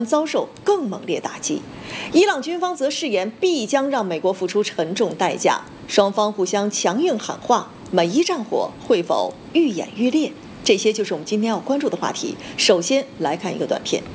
遭受更猛烈打击。伊朗军方则誓言必将让美国付出沉重代价，双方互相强硬喊话，每一战火会否愈演愈烈？这些就是我们今天要关注的话题。首先来看一个短片。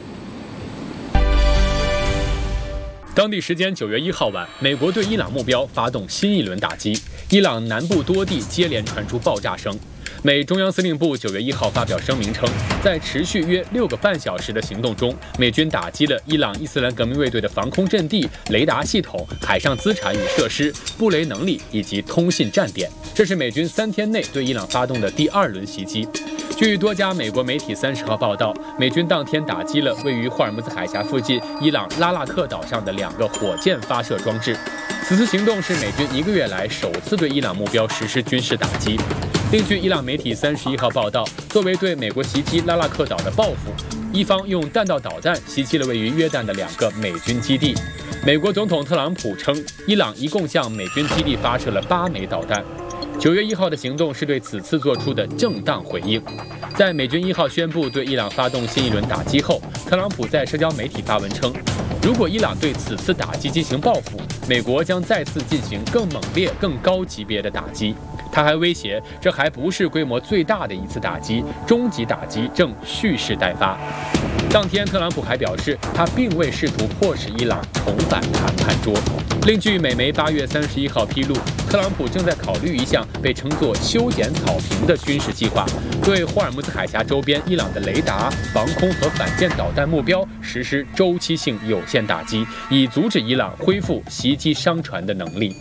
当地时间9月1号晚，美国对伊朗目标发动新一轮打击，伊朗南部多地接连传出爆炸声。美中央司令部9月1号发表声明称，在持续约6个半小时的行动中，美军打击了伊朗伊斯兰革命卫队的防空阵地、雷达系统、海上资产与设施、布雷能力以及通信站点。这是美军3天内对伊朗发动的第2轮袭击。据多家美国媒体30号报道，美军当天打击了位于霍尔木兹海峡附近伊朗拉腊克岛上的2个火箭发射装置。此次行动是美军1个月来首次对伊朗目标实施军事打击。另据伊朗媒体31号报道，作为对美国袭击拉腊克岛的报复，伊方用弹道导弹袭击了位于约旦的2个美军基地。美国总统特朗普称，伊朗一共向美军基地发射了8枚导弹。9月1号的行动是对此次做出的正当回应。在美军1号宣布对伊朗发动新一轮打击后，特朗普在社交媒体发文称，如果伊朗对此次打击进行报复，美国将再次进行更猛烈、更高级别的打击。他还威胁，这还不是规模最大的一次打击，终极打击正蓄势待发。当天，特朗普还表示，他并未试图迫使伊朗重返谈判桌。另据美媒8月31号披露，特朗普正在考虑一项被称作修剪草坪的军事计划，对霍尔木兹海峡周边伊朗的雷达、防空和反舰导弹目标实施周期性有限打击，以阻止伊朗恢复袭击商船的能力。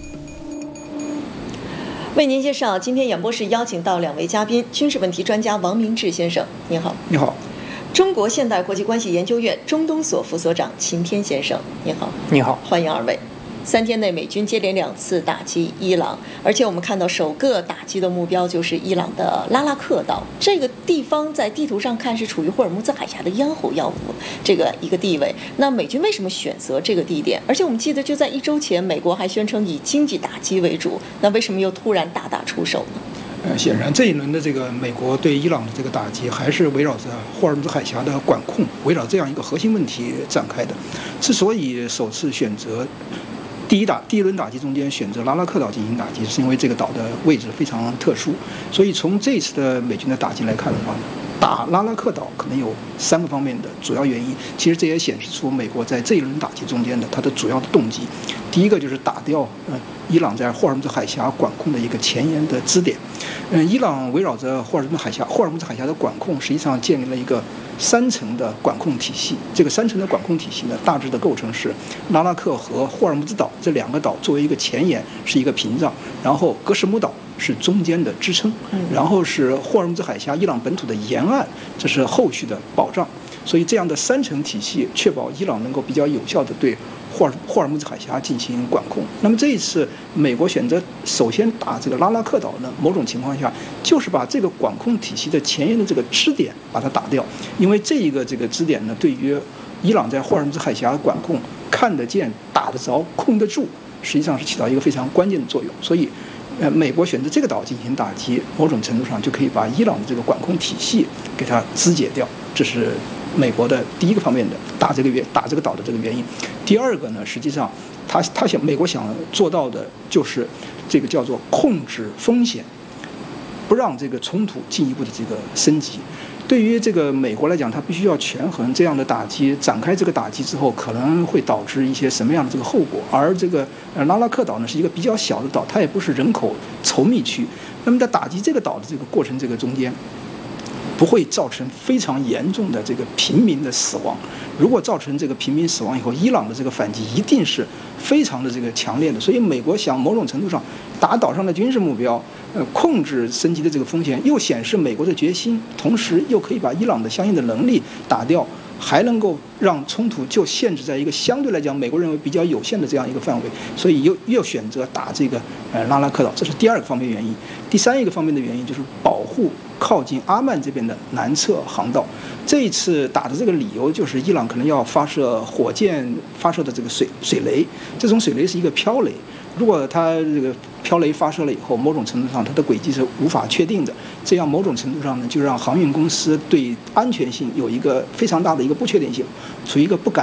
为您介绍，今天演播室邀请到2位嘉宾，军事问题专家王明志先生，您好。 你好。 中国现代国际关系研究院中东所副所长秦天先生，您好。 你好， 欢迎2位。3天内，美军接连2次打击伊朗，而且我们看到首个打击的目标就是伊朗的拉腊克岛。这个地方在地图上看是处于霍尔木兹海峡的咽喉要府这个一个地位。那美军为什么选择这个地点？而且我们记得就在1周前，美国还宣称以经济打击为主，那为什么又突然大打出手呢？ 显然这一轮的这个美国对伊朗的这个打击，还是围绕着霍尔木兹海峡的管控，围绕这样一个核心问题展开的。之所以首次选择第一轮打击中间选择拉腊克岛进行打击，是因为这个岛的位置非常特殊。所以从这次的美军的打击来看的话呢，打拉腊克岛可能有3个方面的主要原因。其实这也显示出美国在这一轮打击中间的它的主要的动机。第一个就是打掉伊朗在霍尔木兹海峡管控的一个前沿的支点。伊朗围绕着霍尔木兹海峡的管控，实际上建立了一个3层的管控体系。这个3层的管控体系呢，大致的构成是拉腊克和霍尔木兹岛这2个岛作为一个前沿是一个屏障，然后格什姆岛是中间的支撑，然后是霍尔木兹海峡伊朗本土的沿岸，这是后续的保障。所以这样的3层体系确保伊朗能够比较有效地对霍尔木兹海峡进行管控。那么这一次美国选择首先打这个拉腊克岛呢，某种情况下就是把这个管控体系的前沿的这个支点把它打掉，因为这个支点呢，对于伊朗在霍尔木兹海峡管控看得见、打得着、控得住，实际上是起到一个非常关键的作用。所以美国选择这个岛进行打击，某种程度上就可以把伊朗的这个管控体系给它肢解掉，这是美国的第一个方面的打这个岛的这个原因。第二个呢，实际上美国想做到的就是这个叫做控制风险，不让这个冲突进一步的这个升级。对于这个美国来讲，它必须要权衡这样的打击，展开这个打击之后可能会导致一些什么样的这个后果。而这个拉腊克岛呢，是一个比较小的岛，它也不是人口稠密区。那么在打击这个岛的这个过程中间，不会造成非常严重的这个平民的死亡。如果造成这个平民死亡以后，伊朗的这个反击一定是非常的这个强烈的。所以美国想某种程度上打岛上的军事目标，控制升级的这个风险，又显示美国的决心，同时又可以把伊朗的相应的能力打掉，还能够让冲突就限制在一个相对来讲美国认为比较有限的这样一个范围。所以又选择打这个拉腊克岛，这是第2个方面原因。第3一个方面的原因就是保护靠近阿曼这边的南侧航道。这一次打的这个理由就是伊朗可能要发射火箭发射的这个水雷，这种水雷是一个飘雷。如果它这个飘雷发射了以后，某种程度上它的轨迹是无法确定的，这样某种程度上呢，就让航运公司对安全性有一个非常大的一个不确定性，处于一个不敢